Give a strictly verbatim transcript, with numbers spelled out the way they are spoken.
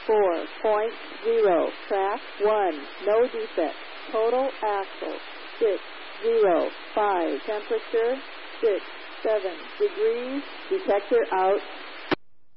four point zero. Track one. No defect. Total axle six zero five. Temperature six seven degrees. Detector out.